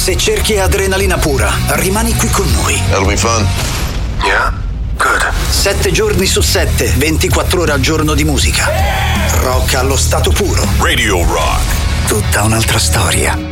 Se cerchi adrenalina pura, rimani qui con noi. That'll be fun. Yeah? Good. 7 giorni su 7, 24 ore al giorno di musica. Rock allo stato puro. Radio Rock. Tutta un'altra storia.